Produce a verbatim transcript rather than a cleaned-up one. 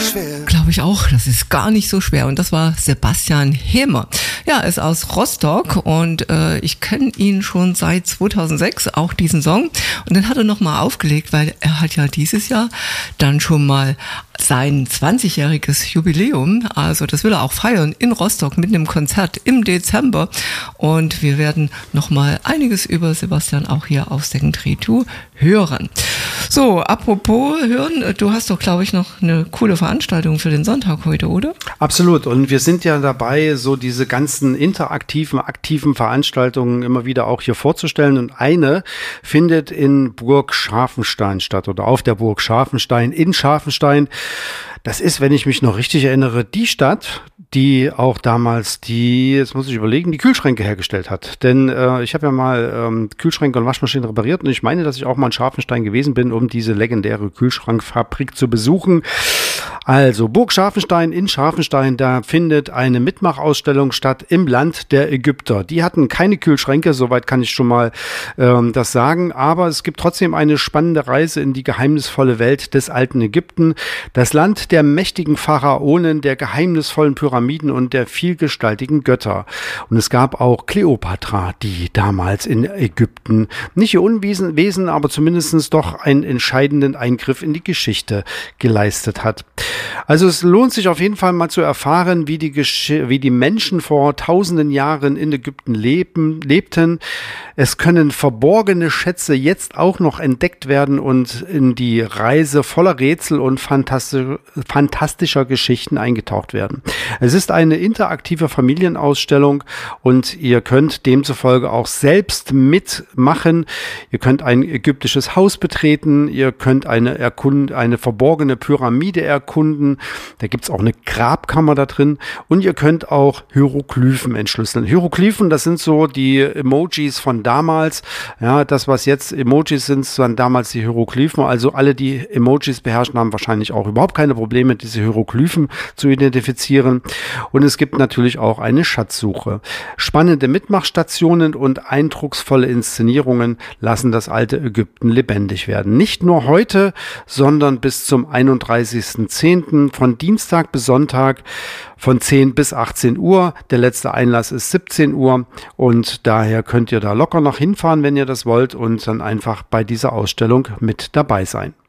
schwer. Glaube ich auch, das ist gar nicht so schwer. Und das war Sebastian Hemer. Ja, er ist aus Rostock und äh, ich kenne ihn schon seit zweitausendsechs, auch diesen Song. Und den hat er nochmal aufgelegt, weil er hat ja dieses Jahr dann schon mal sein zwanzigjähriges Jubiläum. Also das will er auch feiern in Rostock mit einem Konzert im Dezember. Und wir werden nochmal einiges über Sebastian auch hier auf Second Redo hören. So, apropos hören, du hast doch, glaube ich, noch eine coole Veranstaltung für den Sonntag heute, oder? Absolut. Und wir sind ja dabei, so diese ganzen interaktiven, aktiven Veranstaltungen immer wieder auch hier vorzustellen. Und eine findet in Burg Scharfenstein statt oder auf der Burg Scharfenstein in Scharfenstein. Das ist, wenn ich mich noch richtig erinnere, die Stadt, die auch damals die, jetzt muss ich überlegen, die Kühlschränke hergestellt hat. Denn äh, ich habe ja mal ähm, Kühlschränke und Waschmaschinen repariert und ich meine, dass ich auch mal in Scharfenstein gewesen bin, um diese legendäre Kühlschrankfabrik zu besuchen. Also Burg Scharfenstein in Scharfenstein, da findet eine Mitmachausstellung statt im Land der Ägypter. Die hatten keine Kühlschränke, soweit kann ich schon mal ähm, das sagen, aber es gibt trotzdem eine spannende Reise in die geheimnisvolle Welt des alten Ägypten. Das Land der mächtigen Pharaonen, der geheimnisvollen Pyramiden und der vielgestaltigen Götter. Und es gab auch Kleopatra, die damals in Ägypten nicht ihr Unwesen, aber zumindest doch einen entscheidenden Eingriff in die Geschichte geleistet hat. Also es lohnt sich auf jeden Fall mal zu erfahren, wie die, Gesch- wie die Menschen vor tausenden Jahren in Ägypten leben, lebten. Es können verborgene Schätze jetzt auch noch entdeckt werden und in die Reise voller Rätsel und fantastisch, fantastischer Geschichten eingetaucht werden. Es ist eine interaktive Familienausstellung und ihr könnt demzufolge auch selbst mitmachen. Ihr könnt ein ägyptisches Haus betreten, ihr könnt eine, erkund- eine verborgene Pyramide erkunden. Da gibt es auch eine Grabkammer da drin und ihr könnt auch Hieroglyphen entschlüsseln. Hieroglyphen, das sind so die Emojis von damals. Ja, das, was jetzt Emojis sind, waren damals die Hieroglyphen. Also alle, die Emojis beherrschen, haben wahrscheinlich auch überhaupt keine Probleme, diese Hieroglyphen zu identifizieren. Und es gibt natürlich auch eine Schatzsuche. Spannende Mitmachstationen und eindrucksvolle Inszenierungen lassen das alte Ägypten lebendig werden. Nicht nur heute, sondern bis zum einunddreißigsten zehnten von Dienstag bis Sonntag von zehn bis achtzehn Uhr. Der letzte Einlass ist siebzehn Uhr und daher könnt ihr da locker noch hinfahren, wenn ihr das wollt und dann einfach bei dieser Ausstellung mit dabei sein.